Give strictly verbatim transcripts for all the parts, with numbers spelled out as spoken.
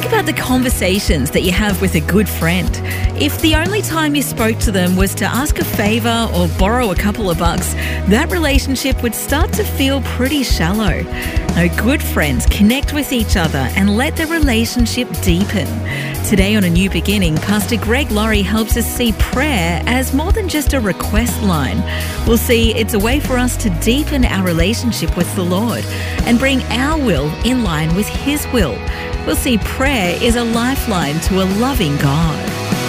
about the conversations that you have with a good friend. If the only time you spoke to them was to ask a favour or borrow a couple of bucks, that relationship would start to feel pretty shallow. Now, good friends connect with each other and let the relationship deepen. Today on A New Beginning, Pastor Greg Laurie helps us see prayer as more than just a request line. We'll see it's a way for us to deepen our relationship with the Lord and bring our will in line with His will. We'll see prayer is a lifeline to a loving God.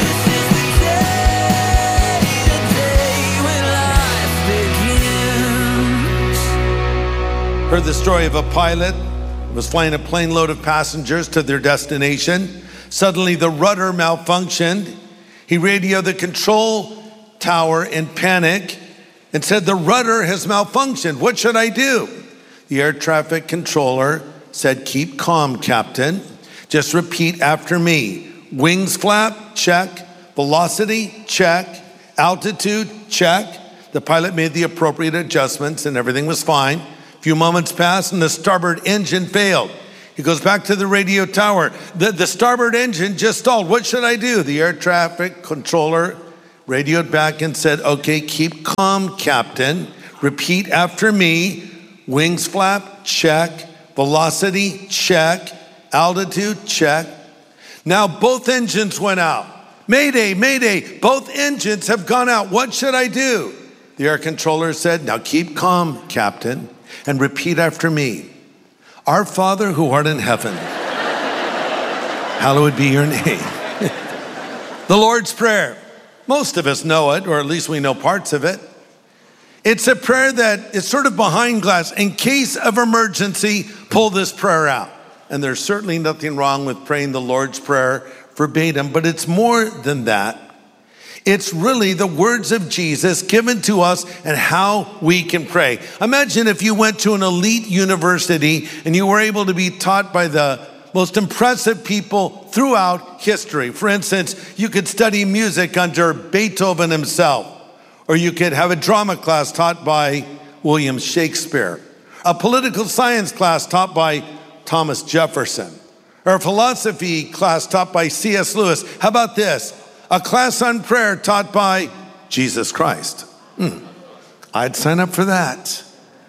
Heard the story of a pilot who was flying a plane load of passengers to their destination. Suddenly the rudder malfunctioned. He radioed the control tower in panic and said, "The rudder has malfunctioned. What should I do?" The air traffic controller said, "Keep calm, Captain. Just repeat after me. Wings flap, check. Velocity, check. Altitude, check." The pilot made the appropriate adjustments and everything was fine. A few moments passed and the starboard engine failed. He goes back to the radio tower. The, the starboard engine just stalled. What should I do? The air traffic controller radioed back and said, "Okay, keep calm, Captain. Repeat after me. Wings flap, check. Velocity, check. Altitude, check." Now both engines went out. "Mayday, mayday, both engines have gone out. What should I do?" The air controller said, "Now keep calm, Captain, and repeat after me. Our Father who art in heaven, hallowed be your name." The Lord's Prayer. Most of us know it, or at least we know parts of it. It's a prayer that is sort of behind glass. In case of emergency, pull this prayer out. And there's certainly nothing wrong with praying the Lord's Prayer verbatim, but it's more than that. It's really the words of Jesus given to us and how we can pray. Imagine if you went to an elite university and you were able to be taught by the most impressive people throughout history. For instance, you could study music under Beethoven himself, or you could have a drama class taught by William Shakespeare, a political science class taught by Thomas Jefferson, or a philosophy class taught by C S Lewis. How about this? A class on prayer taught by Jesus Christ. Hmm. I'd sign up for that.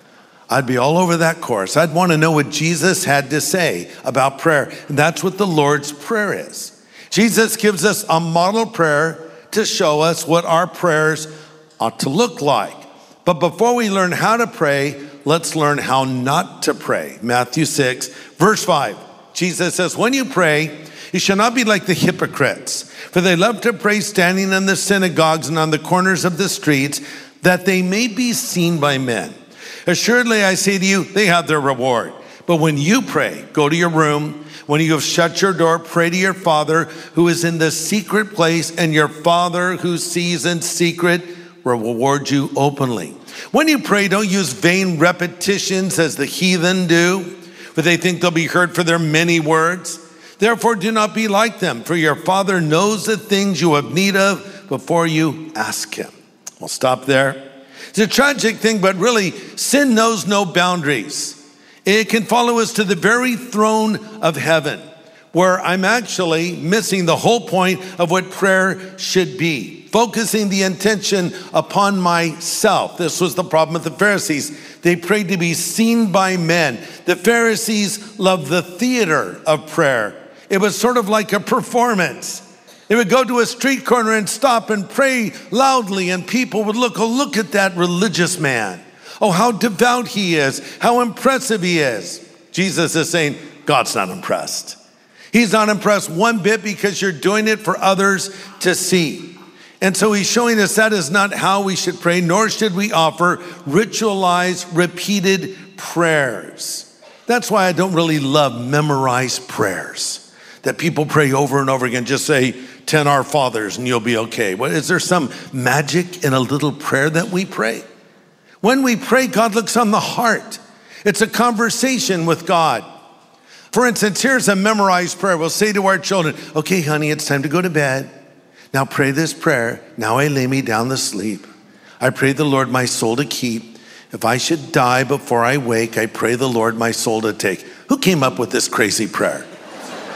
I'd be all over that course. I'd want to know what Jesus had to say about prayer. And that's what the Lord's Prayer is. Jesus gives us a model prayer to show us what our prayers ought to look like. But before we learn how to pray, let's learn how not to pray. Matthew six, verse five. Jesus says, "When you pray, you shall not be like the hypocrites, for they love to pray standing in the synagogues and on the corners of the streets, that they may be seen by men. Assuredly, I say to you, they have their reward. But when you pray, go to your room. When you have shut your door, pray to your Father who is in the secret place, and your Father who sees in secret will reward you openly. When you pray, don't use vain repetitions as the heathen do, for they think they'll be heard for their many words. Therefore, do not be like them, for your Father knows the things you have need of before you ask Him." We'll stop there. It's a tragic thing, but really, sin knows no boundaries. It can follow us to the very throne of heaven, where I'm actually missing the whole point of what prayer should be, focusing the intention upon myself. This was the problem with the Pharisees. They prayed to be seen by men. The Pharisees loved the theater of prayer. It was sort of like a performance. They would go to a street corner and stop and pray loudly, and people would look, "Oh, look at that religious man. Oh, how devout he is, how impressive he is." Jesus is saying, God's not impressed. He's not impressed one bit because you're doing it for others to see. And so he's showing us that is not how we should pray, nor should we offer ritualized, repeated prayers. That's why I don't really love memorized prayers that people pray over and over again. Just say ten Our Fathers and you'll be okay. What, is there some magic in a little prayer that we pray? When we pray, God looks on the heart. It's a conversation with God. For instance, here's a memorized prayer. We'll say to our children, "Okay, honey, it's time to go to bed. Now pray this prayer. Now I lay me down to sleep. I pray the Lord my soul to keep. If I should die before I wake, I pray the Lord my soul to take." Who came up with this crazy prayer?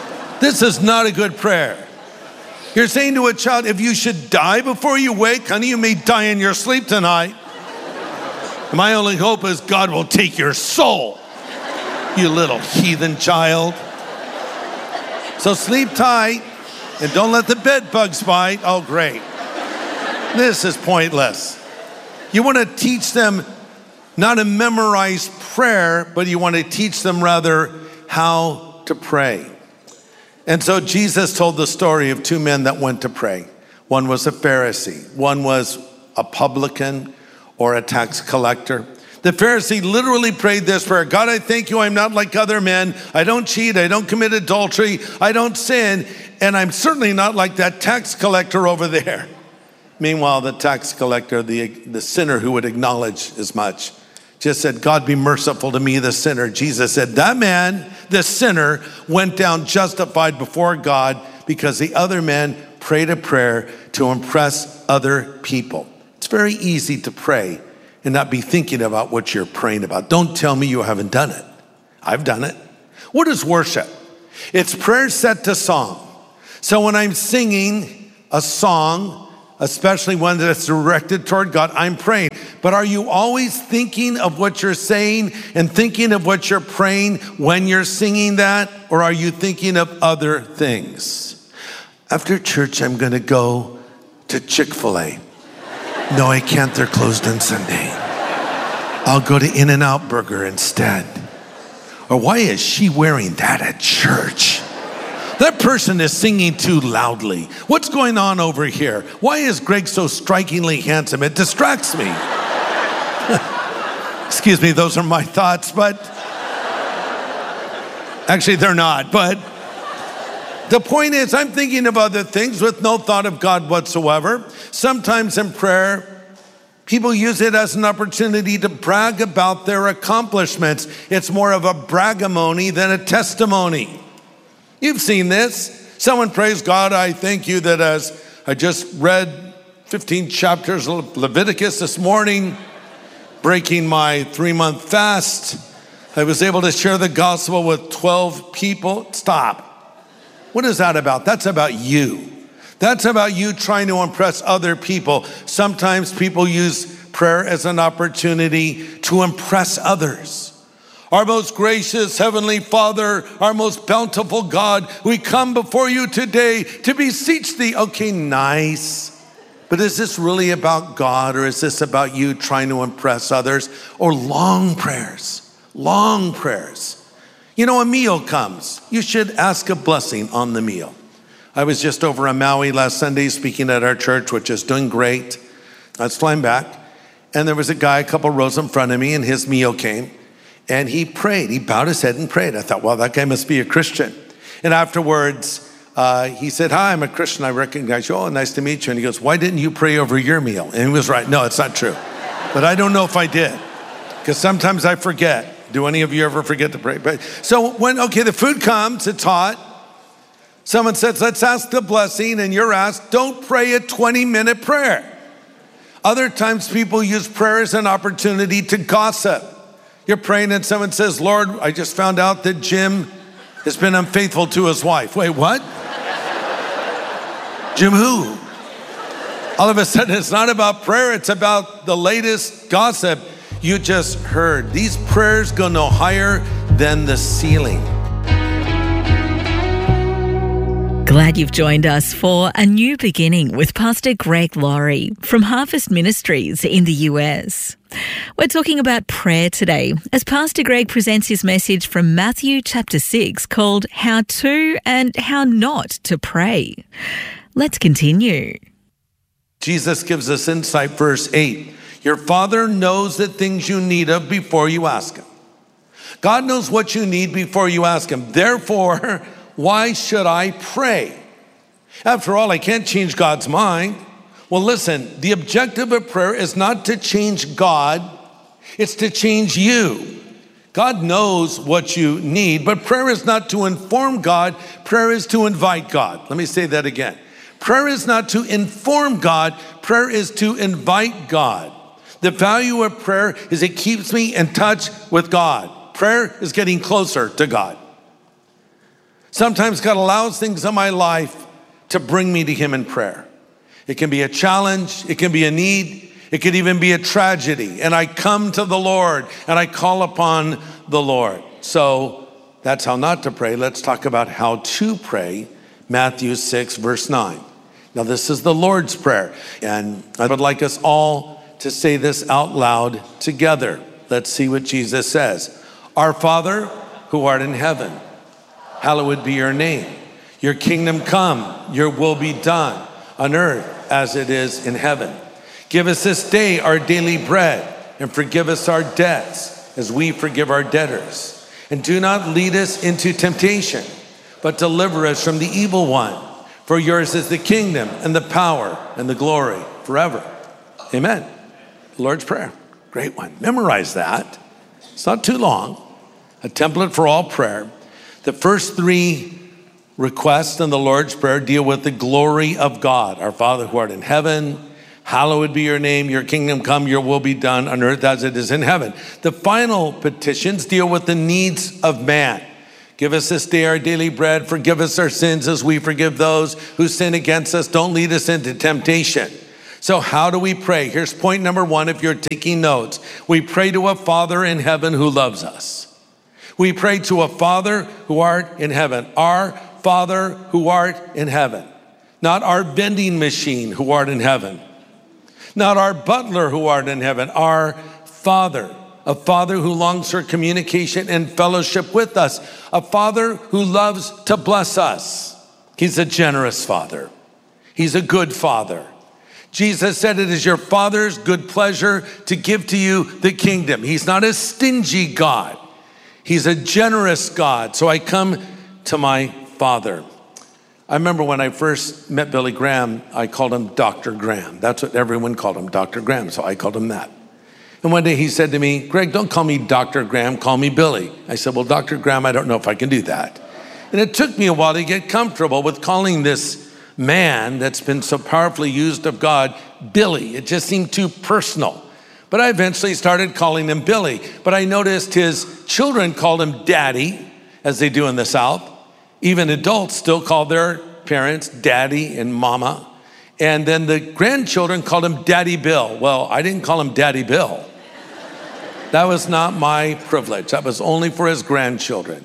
This is not a good prayer. You're saying to a child, if you should die before you wake, honey, you may die in your sleep tonight. And my only hope is God will take your soul, you little heathen child. So sleep tight and don't let the bed bugs bite. Oh, great. This is pointless. You want to teach them not to memorize prayer, but you want to teach them rather how to pray. And so Jesus told the story of two men that went to pray. One was a Pharisee. One was a publican or a tax collector. The Pharisee literally prayed this prayer: God, I thank you, I'm not like other men. I don't cheat, I don't commit adultery, I don't sin, and I'm certainly not like that tax collector over there. Meanwhile, the tax collector, the, the sinner who would acknowledge as much, just said, God, be merciful to me, the sinner. Jesus said, that man, the sinner, went down justified before God because the other man prayed a prayer to impress other people. It's very easy to pray and not be thinking about what you're praying about. Don't tell me you haven't done it. I've done it. What is worship? It's prayer set to song. So when I'm singing a song, especially one that's directed toward God, I'm praying. But are you always thinking of what you're saying and thinking of what you're praying when you're singing that? Or are you thinking of other things? After church, I'm going to go to Chick-fil-A. No, I can't. They're closed on Sunday. I'll go to In-N-Out Burger instead. Or why is she wearing that at church? That person is singing too loudly. What's going on over here? Why is Greg so strikingly handsome? It distracts me. Excuse me, those are my thoughts, but actually they're not. But the point is, I'm thinking of other things with no thought of God whatsoever. Sometimes in prayer, people use it as an opportunity to brag about their accomplishments. It's more of a bragamony than a testimony. You've seen this. Someone prays, God, I thank you that as I just read fifteen chapters of Leviticus this morning, breaking my three-month fast, I was able to share the gospel with twelve people. Stop. What is that about? That's about you. That's about you trying to impress other people. Sometimes people use prayer as an opportunity to impress others. Our most gracious Heavenly Father, our most bountiful God, we come before you today to beseech thee. Okay, nice. But is this really about God, or is this about you trying to impress others? Or long prayers, long prayers. You know, a meal comes. You should ask a blessing on the meal. I was just over in Maui last Sunday speaking at our church, which is doing great. I was flying back, and there was a guy a couple rows in front of me, and his meal came. And he prayed. He bowed his head and prayed. I thought, well, that guy must be a Christian. And afterwards, uh, he said, hi, I'm a Christian. I recognize you. Oh, nice to meet you. And he goes, why didn't you pray over your meal? And he was right. No, it's not true. But I don't know if I did, because sometimes I forget. Do any of you ever forget to pray? But so when, okay, the food comes, it's hot. Someone says, let's ask the blessing. And you're asked, don't pray a twenty minute prayer. Other times people use prayer as an opportunity to gossip. You're praying and someone says, Lord, I just found out that Jim has been unfaithful to his wife. Wait, what? Jim who? All of a sudden, it's not about prayer. It's about the latest gossip you just heard. These prayers go no higher than the ceiling. Glad you've joined us for A New Beginning with Pastor Greg Laurie from Harvest Ministries in the U S. We're talking about prayer today as Pastor Greg presents his message from Matthew chapter six called How to and How Not to Pray. Let's continue. Jesus gives us insight, verse eight. Your Father knows the things you need of before you ask Him. God knows what you need before you ask Him. Therefore, why should I pray? After all, I can't change God's mind. Well, listen, the objective of prayer is not to change God, it's to change you. God knows what you need, but prayer is not to inform God, prayer is to invite God. Let me say that again. Prayer is not to inform God, prayer is to invite God. The value of prayer is it keeps me in touch with God. Prayer is getting closer to God. Sometimes God allows things in my life to bring me to him in prayer. It can be a challenge. It can be a need. It could even be a tragedy. And I come to the Lord and I call upon the Lord. So that's how not to pray. Let's talk about how to pray. Matthew six, verse nine. Now this is the Lord's Prayer. And I would like us all to say this out loud together. Let's see what Jesus says. Our Father who art in heaven, hallowed be your name. Your kingdom come, your will be done on earth as it is in heaven. Give us this day our daily bread, and forgive us our debts as we forgive our debtors. And do not lead us into temptation, but deliver us from the evil one. For yours is the kingdom and the power and the glory forever. Amen. The Lord's Prayer, great one. Memorize that. It's not too long. A template for all prayer. The first three requests in the Lord's Prayer deal with the glory of God. Our Father who art in heaven, hallowed be your name, your kingdom come, your will be done on earth as it is in heaven. The final petitions deal with the needs of man. Give us this day our daily bread. Forgive us our sins as we forgive those who sin against us. Don't lead us into temptation. So how do we pray? Here's point number one if you're taking notes. We pray to a Father in heaven who loves us. We pray to a Father who art in heaven. Our Father who art in heaven. Not our vending machine who art in heaven. Not our butler who art in heaven, our Father, a Father who longs for communication and fellowship with us, a Father who loves to bless us. He's a generous Father. He's a good Father. Jesus said it is your Father's good pleasure to give to you the kingdom. He's not a stingy God. He's a generous God. So I come to my Father. I remember when I first met Billy Graham, I called him Doctor Graham. That's what everyone called him, Doctor Graham, so I called him that. And one day he said to me, Greg, don't call me Doctor Graham, call me Billy. I said, well, Doctor Graham, I don't know if I can do that. And it took me a while to get comfortable with calling this man that's been so powerfully used of God, Billy. It just seemed too personal. But I eventually started calling him Billy. But I noticed his children called him Daddy, as they do in the South. Even adults still call their parents Daddy and Mama. And then the grandchildren called him Daddy Bill. Well, I didn't call him Daddy Bill. That was not my privilege. That was only for his grandchildren.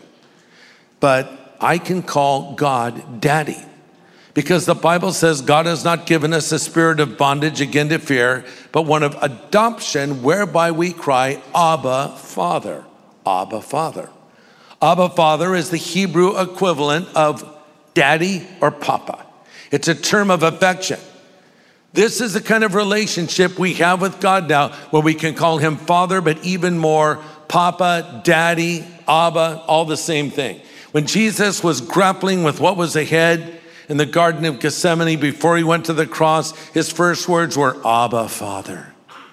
But I can call God Daddy because the Bible says God has not given us a spirit of bondage again to fear, but one of adoption whereby we cry, Abba, Father. Abba, Father. Abba, Father is the Hebrew equivalent of daddy or papa. It's a term of affection. This is the kind of relationship we have with God now where we can call him Father, but even more Papa, Daddy, Abba, all the same thing. When Jesus was grappling with what was ahead in the Garden of Gethsemane before he went to the cross, his first words were Abba, Father,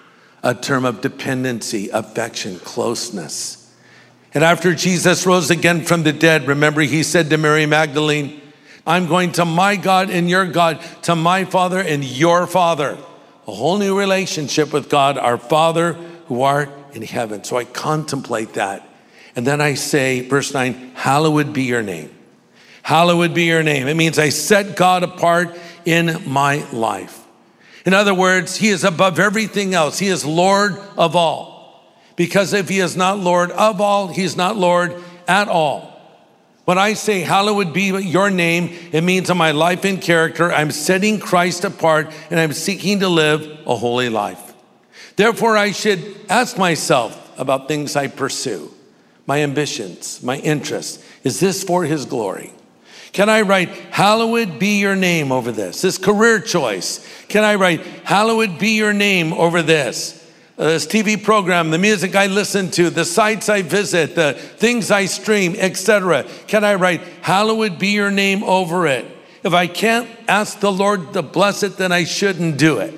a term of dependency, affection, closeness. And after Jesus rose again from the dead, remember he said to Mary Magdalene, I'm going to my God and your God, to my Father and your Father. A whole new relationship with God, our Father who art in heaven. So I contemplate that. And then I say, verse nine, hallowed be your name. Hallowed be your name. It means I set God apart in my life. In other words, he is above everything else. He is Lord of all. Because if he is not Lord of all, he's not Lord at all. When I say hallowed be your name, it means in my life and character, I'm setting Christ apart and I'm seeking to live a holy life. Therefore, I should ask myself about things I pursue, my ambitions, my interests. Is this for his glory? Can I write, hallowed be your name over this? This career choice. Can I write, hallowed be your name over this? Uh, this T V program, the music I listen to, the sites I visit, the things I stream, et cetera. Can I write, hallowed be your name over it? If I can't ask the Lord to bless it, then I shouldn't do it.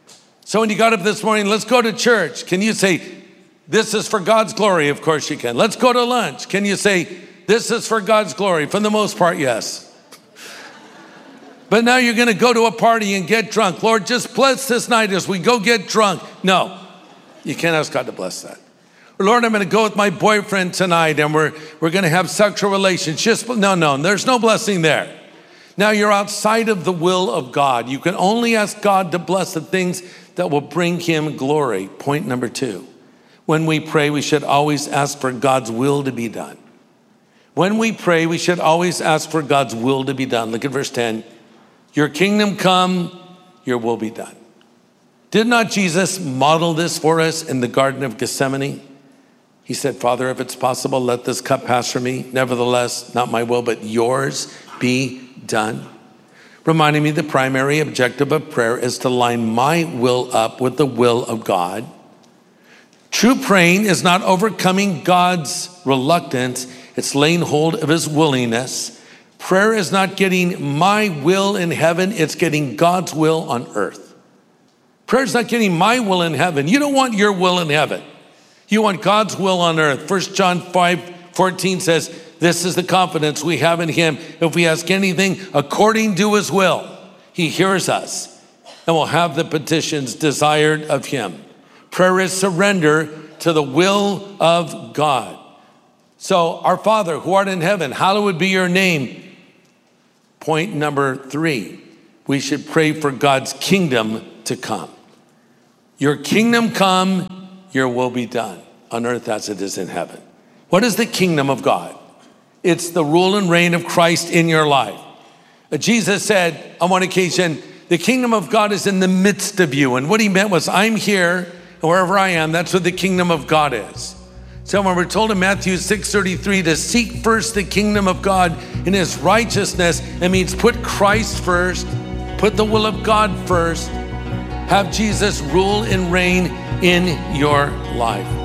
So when you got up this morning, let's go to church. Can you say, this is for God's glory? Of course you can. Let's go to lunch. Can you say, this is for God's glory? For the most part, yes. But now you're going to go to a party and get drunk. Lord, just bless this night as we go get drunk. No. You can't ask God to bless that. Lord, I'm going to go with my boyfriend tonight and we're, we're going to have sexual relations. Just, no, no, there's no blessing there. Now you're outside of the will of God. You can only ask God to bless the things that will bring him glory. Point number two, when we pray, we should always ask for God's will to be done. When we pray, we should always ask for God's will to be done. Look at verse ten. Your kingdom come, your will be done. Did not Jesus model this for us in the Garden of Gethsemane? He said, Father, if it's possible, let this cup pass from me. Nevertheless, not my will, but yours be done. Reminding me the primary objective of prayer is to line my will up with the will of God. True praying is not overcoming God's reluctance. It's laying hold of his willingness. Prayer is not getting my will in heaven. It's getting God's will on earth. Prayer is not getting my will in heaven. You don't want your will in heaven. You want God's will on earth. First John five fourteen says, this is the confidence we have in him. If we ask anything according to his will, he hears us and will have the petitions desired of him. Prayer is surrender to the will of God. So, our Father who art in heaven, hallowed be your name. Point number three, we should pray for God's kingdom to come. Your kingdom come, your will be done on earth as it is in heaven. What is the kingdom of God? It's the rule and reign of Christ in your life. Jesus said on one occasion, the kingdom of God is in the midst of you. And what he meant was, I'm here, and wherever I am, that's what the kingdom of God is. So when we're told in Matthew six thirty-three to seek first the kingdom of God and his righteousness, it means put Christ first, put the will of God first, have Jesus rule and reign in your life.